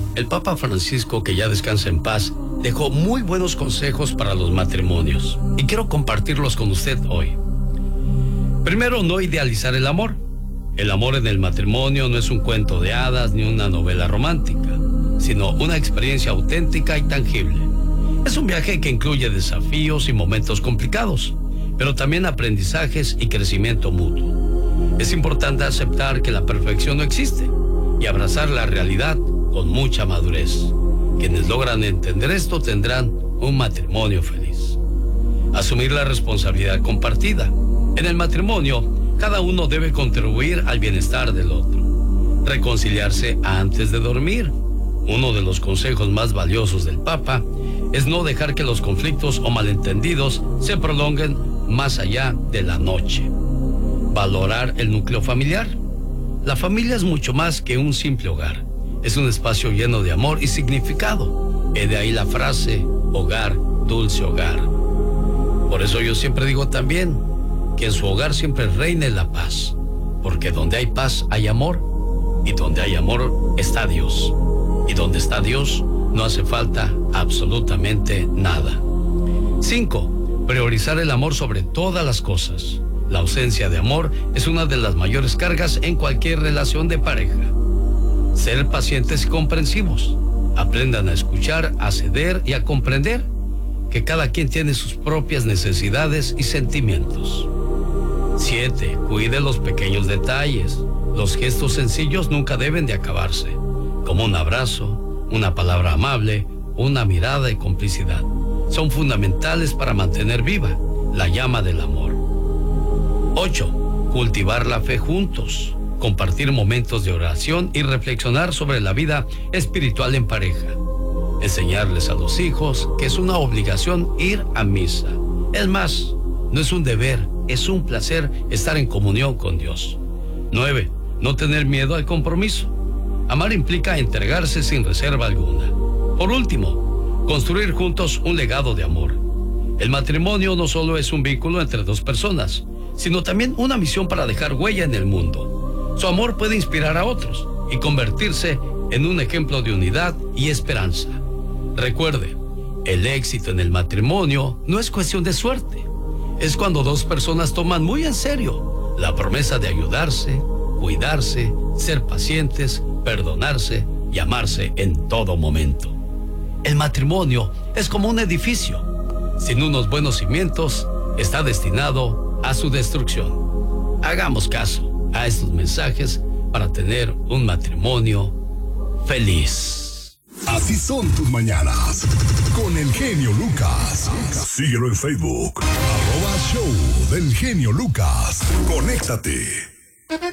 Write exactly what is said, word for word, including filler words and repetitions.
el Papa Francisco, que ya descansa en paz, dejó muy buenos consejos para los matrimonios y quiero compartirlos con usted hoy. Primero, no idealizar el amor. El amor en el matrimonio no es un cuento de hadas ni una novela romántica, sino una experiencia auténtica y tangible. Es un viaje que incluye desafíos y momentos complicados, pero también aprendizajes y crecimiento mutuo. Es importante aceptar que la perfección no existe y abrazar la realidad con mucha madurez. Quienes logran entender esto tendrán un matrimonio feliz. Asumir la responsabilidad compartida. En el matrimonio, cada uno debe contribuir al bienestar del otro. Reconciliarse antes de dormir. Uno de los consejos más valiosos del Papa es no dejar que los conflictos o malentendidos se prolonguen más allá de la noche. Valorar el núcleo familiar. La familia es mucho más que un simple hogar. Es un espacio lleno de amor y significado. Y de ahí la frase, hogar, dulce hogar. Por eso yo siempre digo también que en su hogar siempre reine la paz, porque donde hay paz hay amor, y donde hay amor está Dios, y donde está Dios no hace falta absolutamente nada. Cinco. Priorizar el amor sobre todas las cosas. La ausencia de amor es una de las mayores cargas en cualquier relación de pareja. Ser pacientes y comprensivos. Aprendan a escuchar, a ceder y a comprender que cada quien tiene sus propias necesidades y sentimientos. Siete. Cuide los pequeños detalles. Los gestos sencillos nunca deben de acabarse, como un abrazo, una palabra amable, una mirada de complicidad. Son fundamentales para mantener viva la llama del amor. Ocho. Cultivar la fe juntos. Compartir momentos de oración y reflexionar sobre la vida espiritual en pareja. Enseñarles a los hijos que es una obligación ir a misa. Es más, no es un deber, es un placer estar en comunión con Dios. Nueve. No tener miedo al compromiso. Amar implica entregarse sin reserva alguna. Por último, construir juntos un legado de amor. El matrimonio no solo es un vínculo entre dos personas, sino también una misión para dejar huella en el mundo. Su amor puede inspirar a otros y convertirse en un ejemplo de unidad y esperanza. Recuerde, el éxito en el matrimonio no es cuestión de suerte. Es cuando dos personas toman muy en serio la promesa de ayudarse, cuidarse, ser pacientes, perdonarse y amarse en todo momento. El matrimonio es como un edificio. Sin unos buenos cimientos, está destinado a su destrucción. Hagamos caso a estos mensajes para tener un matrimonio feliz. Así son tus mañanas con el genio Lucas. Síguelo en Facebook, arroba show del genio Lucas. Conéctate.